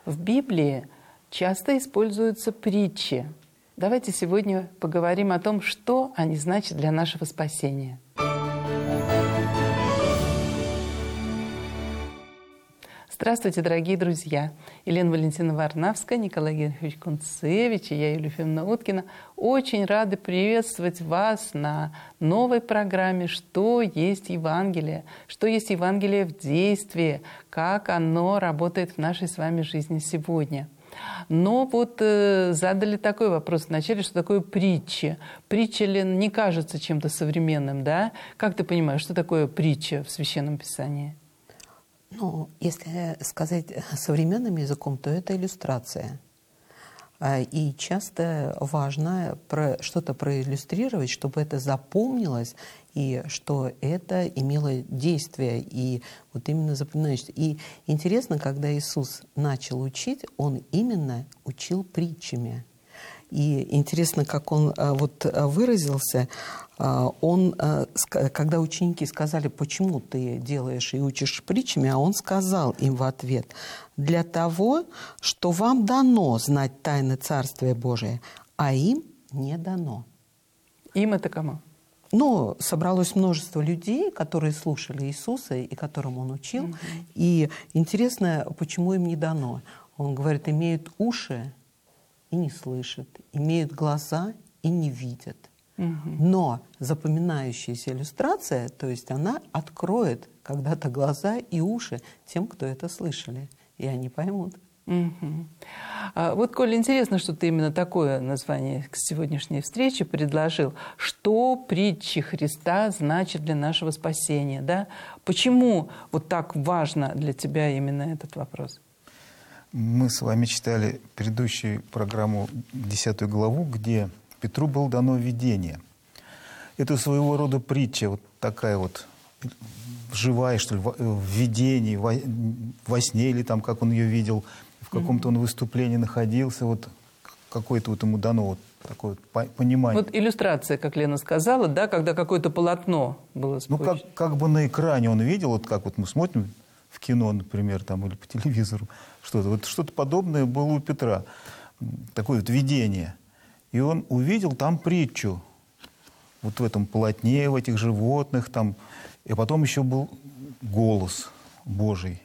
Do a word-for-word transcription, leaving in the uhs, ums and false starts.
В Библии часто используются притчи. Давайте сегодня поговорим о том, что они значат для нашего спасения. Здравствуйте, дорогие друзья! Елена Валентина Варнавская, Николай Генрихович Кунцевич и я, Юлия Ефимовна Уткина, очень рады приветствовать вас на новой программе «Что есть Евангелие?», что есть Евангелие в действии, как оно работает в нашей с вами жизни сегодня. Но вот э, задали такой вопрос вначале, что такое притча. Притча ли не кажется чем-то современным, да? Как ты понимаешь, что такое притча в Священном Писании? Ну, если сказать современным языком, то это иллюстрация. И часто важно про что-то проиллюстрировать, чтобы это запомнилось, и что это имело действие, и вот именно запоминающееся. И интересно, когда Иисус начал учить, Он именно учил притчами. И интересно, как Он вот выразился, Он, когда ученики сказали, почему ты делаешь и учишь притчами, а Он сказал им в ответ, для того, что вам дано знать тайны Царствия Божия, а им не дано. Им это кому? Ну, собралось множество людей, которые слушали Иисуса и которым Он учил. Угу. И интересно, почему им не дано. Он говорит, имеют уши и не слышат, имеют глаза и не видят. Угу. Но запоминающаяся иллюстрация, то есть она откроет когда-то глаза и уши тем, кто это слышали, и они поймут. Угу. А вот, Коля, интересно, что ты именно такое название к сегодняшней встрече предложил. Что притчи Христа значит для нашего спасения? Да? Почему вот так важно для тебя именно этот вопрос? Мы с вами читали предыдущую программу, десятую главу, где Петру было дано видение. Это своего рода притча, вот такая вот живая, что ли, в видении, во, во сне, или там, как он ее видел, в каком-то он выступлении находился, вот какое-то вот ему дано вот такое вот понимание. Вот иллюстрация, как Лена сказала, да, когда какое-то полотно было спущено. Ну, как, как бы на экране он видел, вот как вот мы смотрим в кино, например, там, или по телевизору, что-то. Вот что-то подобное было у Петра, такое вот видение. И он увидел там притчу, вот в этом полотне, в этих животных, там. И потом еще был голос Божий.